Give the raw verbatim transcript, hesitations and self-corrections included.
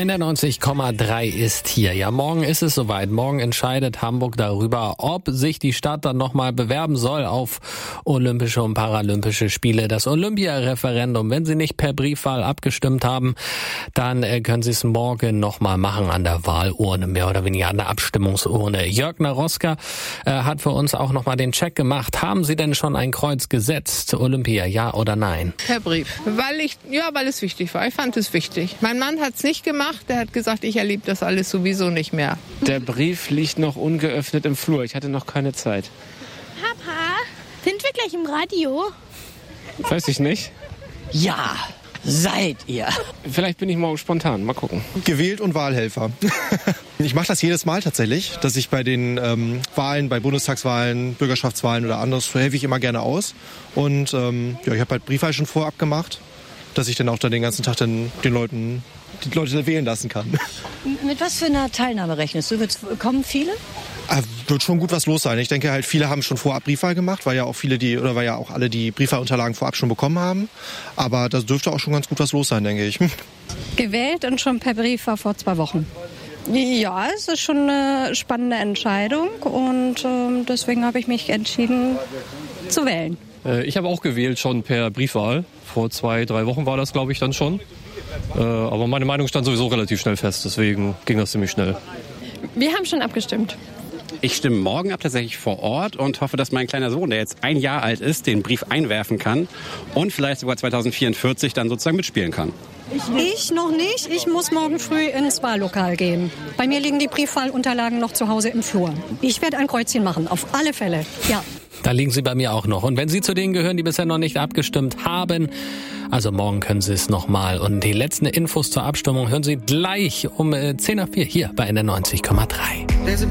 In der neunzig Komma drei ist hier. Ja, morgen ist es soweit. Morgen entscheidet Hamburg darüber, ob sich die Stadt dann nochmal bewerben soll auf Olympische und Paralympische Spiele. Das Olympia-Referendum, wenn Sie nicht per Briefwahl abgestimmt haben, dann können Sie es morgen nochmal machen an der Wahlurne, mehr oder weniger an der Abstimmungsurne. Jörg Naroska äh, hat für uns auch nochmal den Check gemacht. Haben Sie denn schon ein Kreuz gesetzt? Olympia, ja oder nein? Per Brief. Weil ich, ja, weil es wichtig war. Ich fand es wichtig. Mein Mann hat es nicht gemacht. Der hat gesagt, ich erlebe das alles sowieso nicht mehr. Der Brief liegt noch ungeöffnet im Flur. Ich hatte noch keine Zeit. Papa, sind wir gleich im Radio? Weiß ich nicht. Ja, seid ihr. Vielleicht bin ich morgen spontan. Mal gucken. Gewählt und Wahlhelfer. Ich mache das jedes Mal tatsächlich, dass ich bei den ähm, Wahlen, bei Bundestagswahlen, Bürgerschaftswahlen oder anderes, helfe ich immer gerne aus. Und ähm, ja, ich habe halt Briefwahl schon vorab gemacht, dass ich dann auch dann den ganzen Tag dann den Leuten, die Leute wählen lassen kann. Mit was für einer Teilnahme rechnest du? Wird's, kommen viele? Äh, wird schon gut was los sein. Ich denke halt, viele haben schon vorab Briefwahl gemacht, weil ja auch viele die, oder weil ja auch alle die Briefwahlunterlagen vorab schon bekommen haben. Aber da dürfte auch schon ganz gut was los sein, denke ich. Gewählt und schon per Brief war vor zwei Wochen. Ja, es ist schon eine spannende Entscheidung und äh, deswegen habe ich mich entschieden zu wählen. Äh, ich habe auch gewählt schon per Briefwahl. Vor zwei, drei Wochen war das, glaube ich, dann schon. Äh, aber meine Meinung stand sowieso relativ schnell fest, deswegen ging das ziemlich schnell. Wir haben schon abgestimmt. Ich stimme morgen ab, tatsächlich vor Ort, und hoffe, dass mein kleiner Sohn, der jetzt ein Jahr alt ist, den Brief einwerfen kann und vielleicht sogar zweitausendvierundvierzig dann sozusagen mitspielen kann. Ich noch nicht. Ich muss morgen früh ins Wahllokal gehen. Bei mir liegen die Briefwahlunterlagen noch zu Hause im Flur. Ich werde ein Kreuzchen machen, auf alle Fälle, ja. Da liegen Sie bei mir auch noch. Und wenn Sie zu denen gehören, die bisher noch nicht abgestimmt haben, also morgen können Sie es nochmal. Und die letzten Infos zur Abstimmung hören Sie gleich um zehn nach vier hier bei N R neunzig Komma drei.